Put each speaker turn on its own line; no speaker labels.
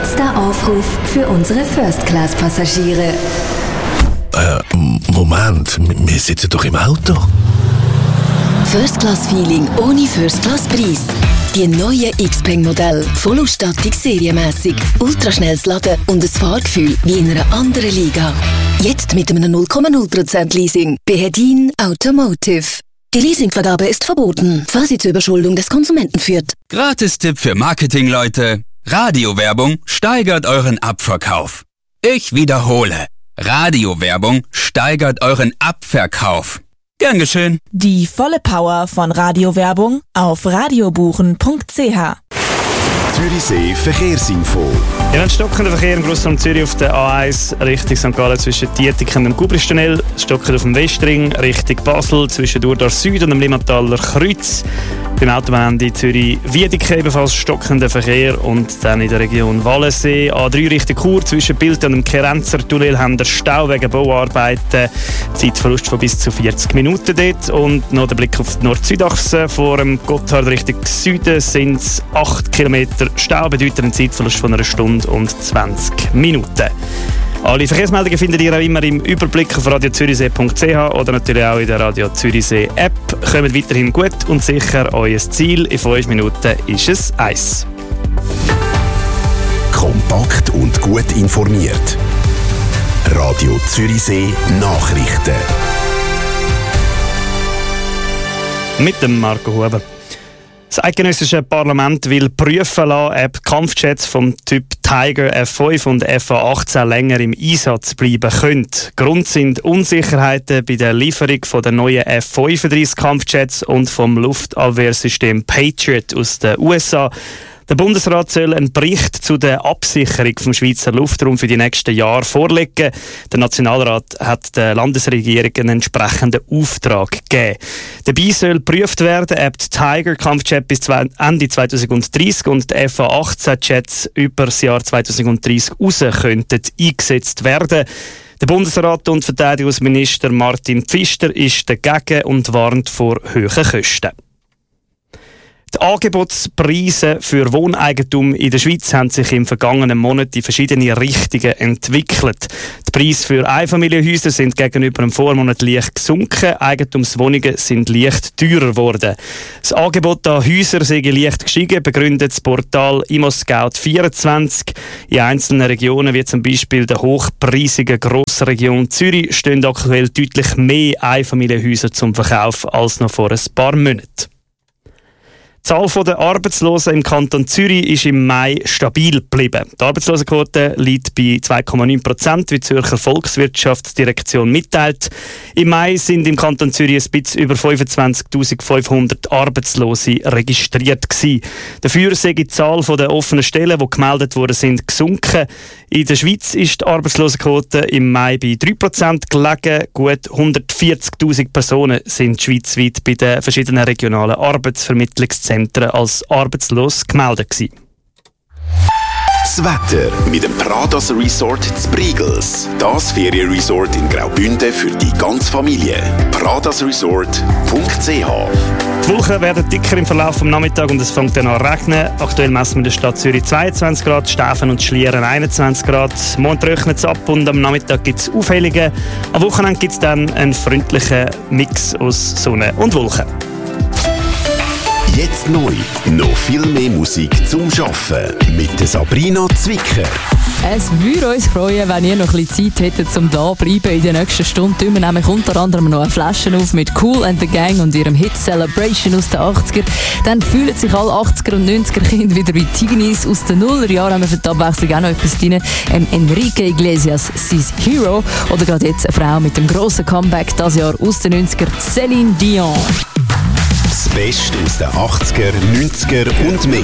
Letzter Aufruf für unsere First-Class-Passagiere.
Moment, wir sitzen doch im Auto.
First-Class-Feeling ohne First-Class-Preis. Die neuen Xpeng-Modelle, Vollausstattung serienmässig, ultraschnelles Laden und ein Fahrgefühl wie in einer anderen Liga. Jetzt mit einem 0,0% Leasing bei Hedin Automotive. Die Leasingvergabe ist verboten, falls sie zur Überschuldung des Konsumenten führt.
Gratis-Tipp für Marketingleute. Radiowerbung steigert euren Abverkauf. Ich wiederhole. Radiowerbung steigert euren Abverkauf. Gern geschehen.
Die volle Power von Radiowerbung auf radiobuchen.ch.
Zürichsee Verkehrsinfo.
Ja, ein stockender Verkehr im Grossraum Zürich auf der A1 Richtung St. Gallen zwischen Dietiken und dem Gubristunnel. Stockend auf dem Westring Richtung Basel zwischen Durdorf Süd und dem Limmataler Kreuz. Beim Autobahnende Zürich-Wiedeke ebenfalls stockender Verkehr. Und dann in der Region Wallensee A3 Richtung Chur zwischen Bild und dem Kerenzer Tunnel haben der Stau wegen Bauarbeiten. Zeitverlust von bis zu 40 Minuten dort. Und noch der Blick auf die Nord-Süd-Achse vor dem Gotthard Richtung Süden sind es 8 Kilometer Stau, bedeutet einen Zeitverlust von einer Stunde und 20 Minuten. Alle Verkehrsmeldungen findet ihr auch immer im Überblick auf radiozürichsee.ch oder natürlich auch in der Radio Zürichsee App. Kommt weiterhin gut und sicher euer Ziel. In 5 Minuten ist es 1.
Kompakt und gut informiert. Radio Zürichsee Nachrichten.
Mit dem Marco Huber. Das eidgenössische Parlament will prüfen lassen, ob Kampfjets vom Typ Tiger F5 und FA-18 länger im Einsatz bleiben können. Grund sind Unsicherheiten bei der Lieferung von der neuen F-35 Kampfjets und vom Luftabwehrsystem Patriot aus den USA. Der Bundesrat soll einen Bericht zu der Absicherung vom Schweizer Luftraum für die nächsten Jahre vorlegen. Der Nationalrat hat der Landesregierung einen entsprechenden Auftrag gegeben. Dabei soll geprüft werden, ob die Tiger-Kampfjet bis Ende 2030 und die FA-18-Jets über das Jahr 2030 raus könnten eingesetzt werden. Der Bundesrat und Verteidigungsminister Martin Pfister ist dagegen und warnt vor hohen Kosten. Die Angebotspreise für Wohneigentum in der Schweiz haben sich im vergangenen Monat in verschiedene Richtungen entwickelt. Die Preise für Einfamilienhäuser sind gegenüber dem Vormonat leicht gesunken, Eigentumswohnungen sind leicht teurer geworden. Das Angebot an Häusern sei leicht gestiegen, begründet das Portal ImmoScout24. In einzelnen Regionen, wie zum Beispiel der hochpreisigen Grossregion Zürich, stehen aktuell deutlich mehr Einfamilienhäuser zum Verkauf als noch vor ein paar Monaten. Die Zahl der Arbeitslosen im Kanton Zürich ist im Mai stabil geblieben. Die Arbeitslosenquote liegt bei 2,9%, wie die Zürcher Volkswirtschaftsdirektion mitteilt. Im Mai sind im Kanton Zürich ein bisschen über 25.500 Arbeitslose registriert gewesen. Dafür sei die Zahl der offenen Stellen, die gemeldet worden sind, gesunken. In der Schweiz ist die Arbeitslosenquote im Mai bei 3% gelegen. Gut 140.000 Personen sind schweizweit bei den verschiedenen regionalen Arbeitsvermittlungszentren als arbeitslos gemeldet gewesen.
Das Wetter mit dem Pradas Resort zu Briegels. Das Ferienresort in Graubünden für die ganze Familie. pradasresort.ch.
Die Wolken werden dicker im Verlauf des Nachmittags und es fängt dann an zu regnen. Aktuell messen wir in der Stadt Zürich 22 Grad, Stäfen und Schlieren 21 Grad. Morgen trocknet es ab und am Nachmittag gibt es Aufhellungen. Am Wochenende gibt es dann einen freundlichen Mix aus Sonne und Wolken.
Jetzt neu. Noch viel mehr Musik zum Arbeiten. Mit der Sabrina Zwicker.
Es würde uns freuen, wenn ihr noch ein bisschen Zeit hättet, um da zu bleiben. In der nächsten Stunde tun wir nämlich unter anderem noch eine Flasche auf mit Kool and the Gang und ihrem Hit Celebration aus den 80er. Dann fühlen sich alle 80er und 90er Kinder wieder wie Teenies. Aus den Nullerjahren haben wir für die Abwechslung auch noch etwas drin. Enrique Iglesias, sein Hero. Oder gerade jetzt eine Frau mit dem grossen Comeback dieses Jahr aus den 90er, Céline Dion.
Das Beste aus den 80er, 90er und mehr.